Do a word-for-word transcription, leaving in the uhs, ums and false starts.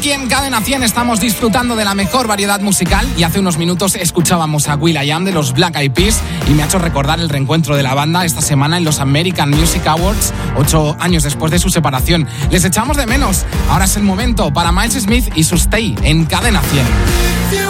Aquí en Cadena cien estamos disfrutando de la mejor variedad musical y hace unos minutos escuchábamos a will.i.am de los Black Eyed Peas y me ha hecho recordar el reencuentro de la banda esta semana en los American Music Awards, ocho años después de su separación. Les echamos de menos. Ahora es el momento para Miles Smith y su Stay en Cadena cien.